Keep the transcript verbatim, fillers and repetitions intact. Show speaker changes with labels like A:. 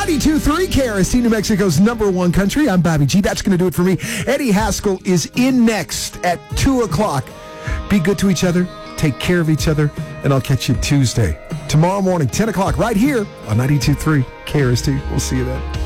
A: ninety-two point three K R S T, New Mexico's number one country. I'm Bobby G. That's going to do it for me. Eddie Haskell is in next at two o'clock. Be good to each other. Take care of each other. And I'll catch you Tuesday. Tomorrow morning, ten o'clock, right here on ninety-two point three K R S T. We'll see you then.